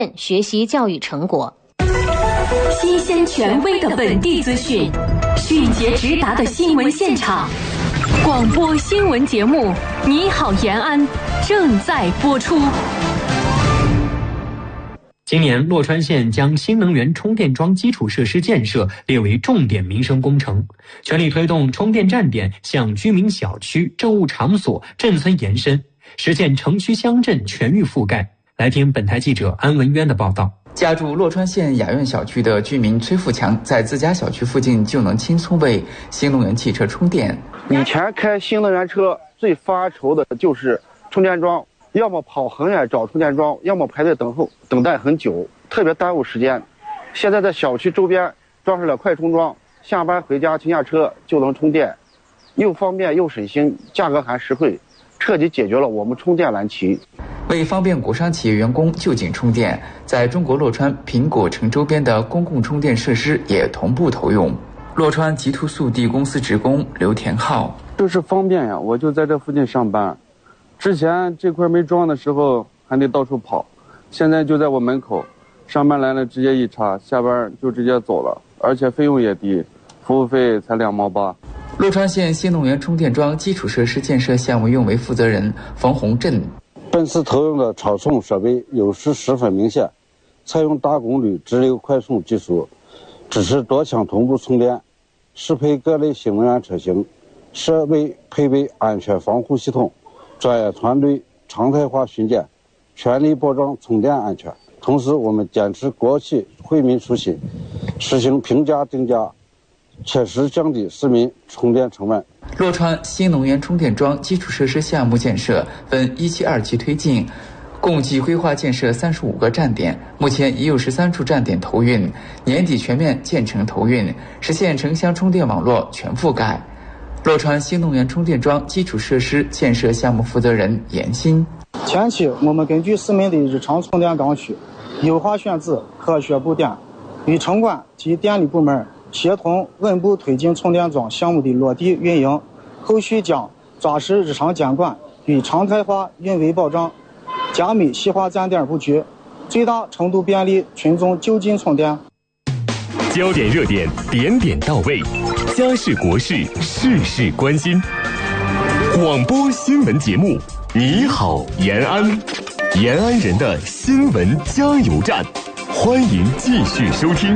学习教育成果。 新鲜权威的本地资讯，迅捷直达的新闻现场，广播新闻节目《你好延安》正在播出。 今年洛川县将新能源充电桩基础设施建设列为重点民生工程，全力推动充电站点向居民小区、政务场所、镇村延伸，实现城区乡镇全域覆盖。来听本台记者安文渊的报道。 家住洛川县雅苑小区的居民崔富强，在自家小区附近就能轻松为新能源汽车充电。 以前开新能源车最发愁的就是充电桩，要么跑很远找充电桩，要么排队等待很久，特别耽误时间。现在在小区周边装上了快充桩，下班回家停下车就能充电，又方便又省心，价格还实惠，彻底解决了我们充电难题。 为方便工商企业员工就近充电，在中国洛川苹果城周边的公共充电设施也同步投用。洛川极图速递公司职工刘田浩： 就是方便呀，我就在这附近上班，之前这块没装的时候还得到处跑，现在就在我门口，上班来了直接一插，下班就直接走了，而且费用也低，服务费才2毛8。 洛川县新能源充电桩基础设施建设项目运维负责人冯洪振： 本次投用的超充设备优势十分明显，采用大功率直流快充技术，支持多腔同步充电，适配各类新能源车型，设备配备安全防护系统，专业团队常态化巡检，全力保障充电安全。同时，我们坚持国企惠民初心，实行平价定价，切实降低市民充电成本。 洛川新能源充电桩基础设施项目建设分1期、2期推进，共计规划建设35个站点，目前已有13处站点投运，年底全面建成投运，实现城乡充电网络全覆盖。洛川新能源充电桩基础设施建设项目负责人严鑫： 前期我们根据市民的日常充电刚需，优化选址，科学布点，与城管及电力部门协同稳步推进充电桩项目的落地运营，后续将抓实日常监管与常态化运维保障，加密细化站点布局，最大程度便利群众就近充电。 焦点热点，点点到位，家事国事，事事关心。广播新闻节目《你好延安》，延安人的新闻加油站，欢迎继续收听。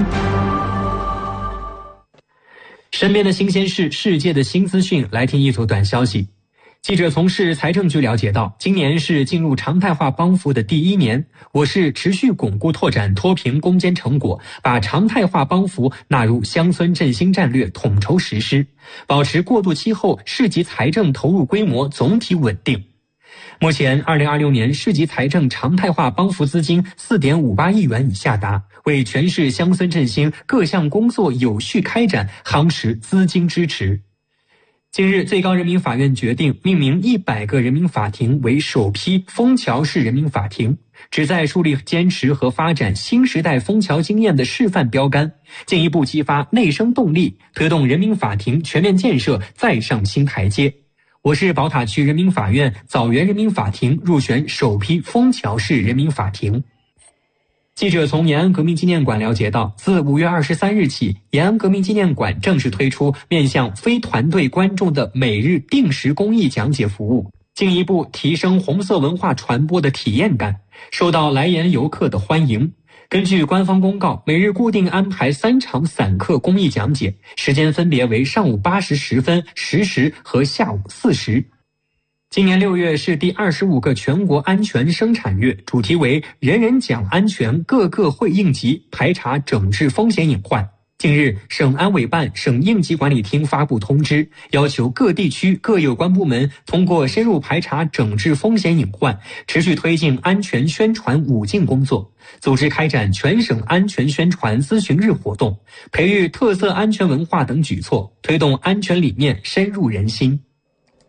身边的新鲜事，世界的新资讯，来听一组短消息。记者从市财政局了解到，今年是进入常态化帮扶的第1年，我市持续巩固拓展脱贫攻坚成果，把常态化帮扶纳入乡村振兴战略统筹实施，保持过渡期后市级财政投入规模总体稳定。目前2026年市级财政常态化帮扶资金 4.58 亿元已下达，为全市乡村振兴各项工作有序开展夯实资金支持。近日，最高人民法院决定命名100个人民法庭为首批枫桥市人民法庭，旨在树立坚持和发展新时代枫桥经验的示范标杆，进一步激发内生动力，推动人民法庭全面建设再上新台阶。我市宝塔区人民法院枣园人民法庭入选首批枫桥市人民法庭。记者从延安革命纪念馆了解到，自5月23日起，延安革命纪念馆正式推出面向非团队观众的每日定时公益讲解服务，进一步提升红色文化传播的体验感，受到来延游客的欢迎。根据官方公告，每日固定安排3场散客公益讲解，时间分别为上午8时10分、10时和下午4时。今年6月是第25个全国安全生产月，主题为人人讲安全，个个会应急，排查整治风险隐患。近日，省安委办、省应急管理厅发布通知，要求各地区各有关部门通过深入排查整治风险隐患，持续推进安全宣传5进工作，组织开展全省安全宣传咨询日活动，培育特色安全文化等举措，推动安全理念深入人心。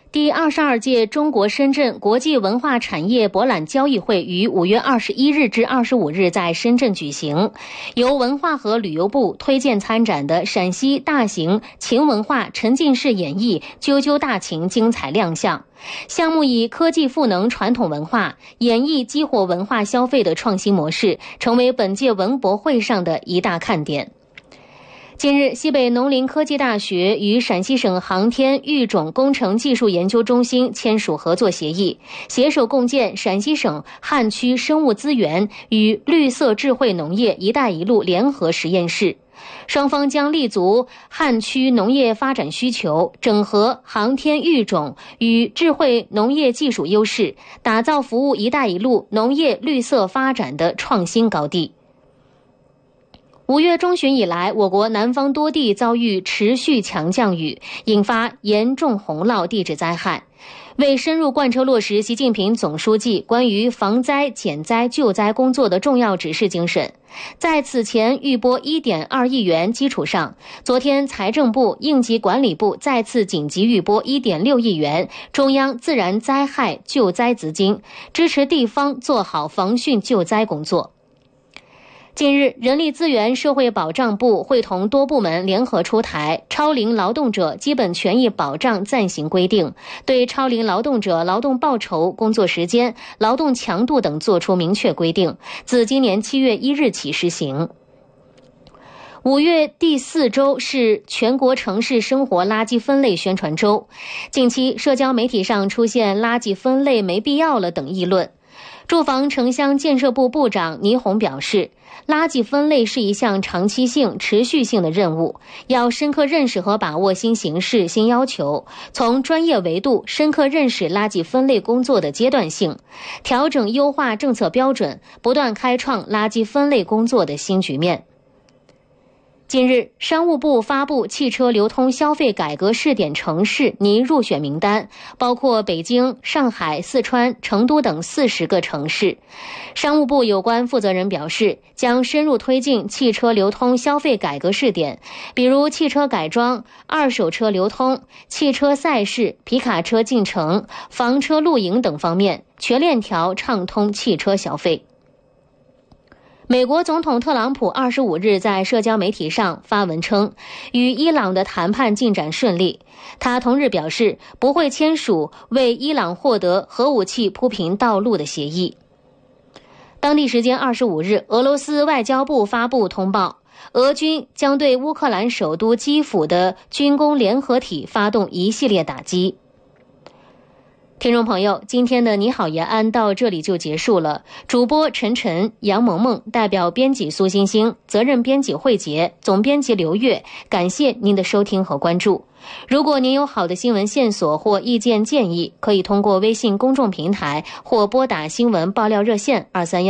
第22届中国深圳国际文化产业博览交易会于5月21日至25日在深圳举行，由文化和旅游部推荐参展的陕西大型秦文化沉浸式演绎《啾啾大秦》精彩亮相。项目以科技赋能传统文化，演绎激活文化消费的创新模式，成为本届文博会上的一大看点。近日，西北农林科技大学与陕西省航天育种工程技术研究中心签署合作协议，携手共建陕西省汉区生物资源与绿色智慧农业“一带一路”联合实验室。双方将立足汉区农业发展需求，整合航天育种与智慧农业技术优势，打造服务“一带一路”农业绿色发展的创新高地。5月中旬以来，我国南方多地遭遇持续强降雨，引发严重洪涝地质灾害。为深入贯彻落实习近平总书记关于防灾减灾救灾工作的重要指示精神，在此前预拨 1.2 亿元基础上，昨天财政部、应急管理部再次紧急预拨 1.6 亿元中央自然灾害救灾资金，支持地方做好防汛救灾工作。近日，人力资源社会保障部会同多部门联合出台《超龄劳动者基本权益保障暂行规定》，对超龄劳动者劳动报酬、工作时间、劳动强度等作出明确规定，自今年7月1日起施行。5月第4周是全国城市生活垃圾分类宣传周，近期社交媒体上出现垃圾分类没必要了等议论。住房城乡建设部部长倪虹表示，垃圾分类是一项长期性、持续性的任务，要深刻认识和把握新形势、新要求，从专业维度深刻认识垃圾分类工作的阶段性，调整优化政策标准，不断开创垃圾分类工作的新局面。近日，商务部发布汽车流通消费改革试点城市拟入选名单，包括北京、上海、四川、成都等40个城市。商务部有关负责人表示，将深入推进汽车流通消费改革试点，比如汽车改装、二手车流通、汽车赛事、皮卡车进城、房车露营等方面，全链条畅通汽车消费。美国总统特朗普25日在社交媒体上发文称，与伊朗的谈判进展顺利。他同日表示，不会签署为伊朗获得核武器铺平道路的协议。当地时间25日，俄罗斯外交部发布通报，俄军将对乌克兰首都基辅的军工联合体发动一系列打击。听众朋友，今天的你好延安到这里就结束了。主播陈晨、杨萌萌，代表编辑苏星星，责任编辑慧杰，总编辑刘月，感谢您的收听和关注。如果您有好的新闻线索或意见建议，可以通过微信公众平台或拨打新闻爆料热线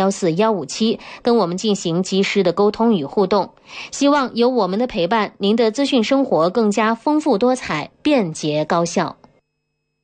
2314-157跟我们进行及时的沟通与互动。希望有我们的陪伴，您的资讯生活更加丰富多彩、便捷高效。